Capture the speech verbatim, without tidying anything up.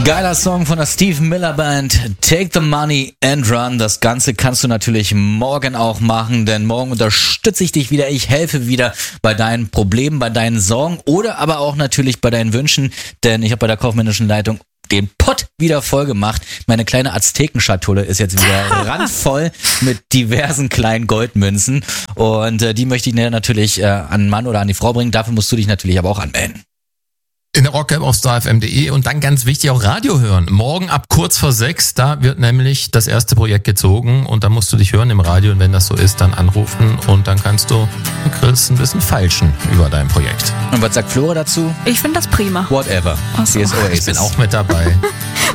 Geiler Song von der Steve Miller Band, Take the Money and Run. Das Ganze kannst du natürlich morgen auch machen, denn morgen unterstütze ich dich wieder. Ich helfe wieder bei deinen Problemen, bei deinen Sorgen oder aber auch natürlich bei deinen Wünschen, denn ich habe bei der kaufmännischen Leitung den Pott wieder voll gemacht. Meine kleine Aztekenschatulle ist jetzt wieder randvoll mit diversen kleinen Goldmünzen und äh, die möchte ich natürlich äh, an den Mann oder an die Frau bringen. Dafür musst du dich natürlich aber auch anmelden. In der Rock App auf star f m punkt d e und dann ganz wichtig auch Radio hören. Morgen ab kurz vor sechs, da wird nämlich das erste Projekt gezogen und da musst du dich hören im Radio und wenn das so ist, dann anrufen und dann kannst du Chris ein bisschen feilschen über dein Projekt. Und was sagt Flora dazu? Ich finde das prima. Whatever. Ach so. Hier ist Oasis. Ich bin auch mit dabei.